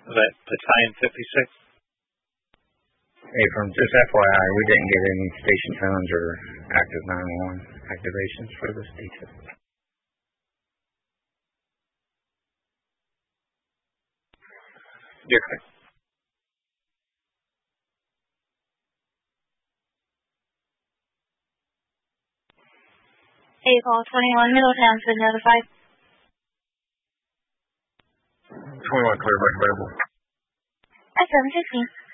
that Battalion 56? Hey, from just FYI, we didn't get any station phones or active 911 activations for this detail. You're correct. April 21 Middletown's been notified. 21 clear, back available. At 7:15.